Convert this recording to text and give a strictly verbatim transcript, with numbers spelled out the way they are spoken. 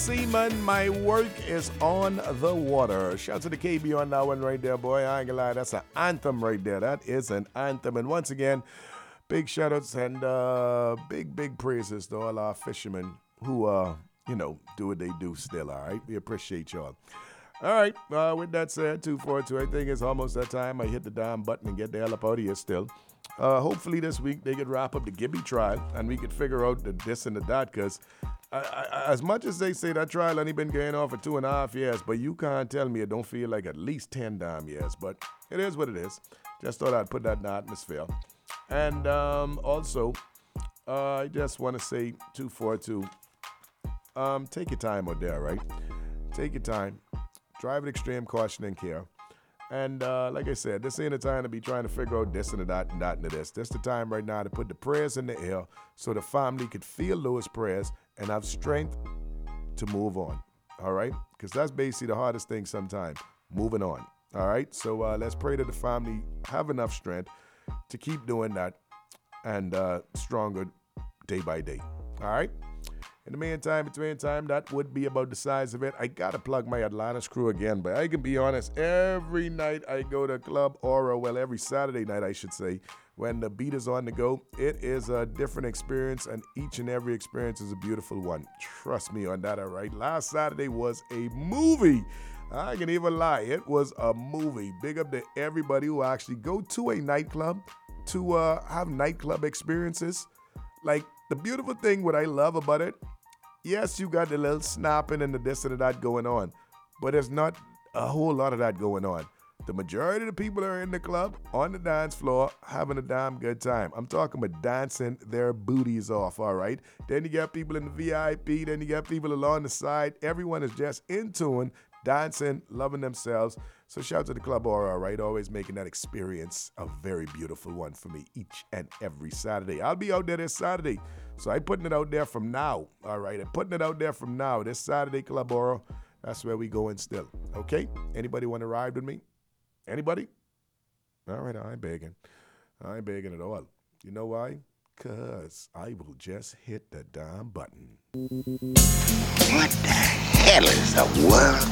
seaman, my work is on the water. Shout to the K B on that one right there, boy. I ain't gonna lie, that's an anthem right there. That is an anthem. And once again, big shout outs and uh, big, big praises to all our fishermen who, uh, you know, do what they do still, all right? We appreciate y'all. All right, uh, with that said, two four two, I think it's almost that time. I hit the damn button and get the hell up out of here still. Uh, hopefully this week they could wrap up the Gibby trial and we could figure out the this and the that, because as much as they say that trial only been going on for two and a half years, but you can't tell me it don't feel like at least ten damn years. But it is what it is. Just thought I'd put that in the atmosphere. And um, also, uh, I just want to say two four two, um, take your time out there, right? Take your time. Drive with extreme caution and care. And uh, like I said, this ain't the time to be trying to figure out this and that and that and this. This the time right now to put the prayers in the air so the family could feel those prayers and have strength to move on. All right? Because that's basically the hardest thing sometimes, moving on. All right? So uh, let's pray that the family have enough strength to keep doing that and uh, stronger day by day. All right? In the meantime, between time, that would be about the size of it. I got to plug my Atlantis crew again, but I can be honest, every night I go to Club Aura, well, every Saturday night, I should say, when the beat is on the go, it is a different experience, and each and every experience is a beautiful one. Trust me on that, all right? Last Saturday was a movie. I can even lie. It was a movie. Big up to everybody who actually go to a nightclub to uh, have nightclub experiences. Like, the beautiful thing, what I love about it, yes, you got the little snapping and the this and the that going on, but there's not a whole lot of that going on. The majority of the people are in the club, on the dance floor, having a damn good time. I'm talking about dancing their booties off, all right? Then you got people in the V I P, then you got people along the side. Everyone is just in tune, dancing, loving themselves. So shout out to the Club Aura, all right? Always making that experience a very beautiful one for me each and every Saturday. I'll be out there this Saturday. So I'm putting it out there from now, all right? I'm putting it out there from now. This Saturday, Club Aura, that's where we going still, okay? Anybody want to ride with me? Anybody? All right, I ain't begging. I ain't begging at all. You know why? Because I will just hit the damn button. What the hell is the world